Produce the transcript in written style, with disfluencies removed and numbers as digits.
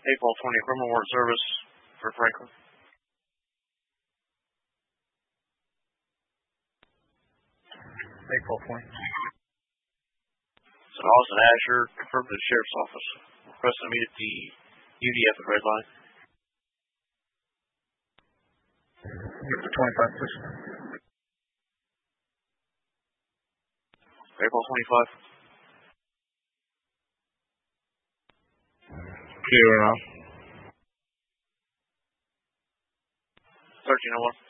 April 20, criminal warrant service for Franklin. April 20. So Austin Asher, confirmed to the sheriff's office. Requesting to meet at the UDF at Red Line. Get the 25, please. April 25. Clear enough. 1301.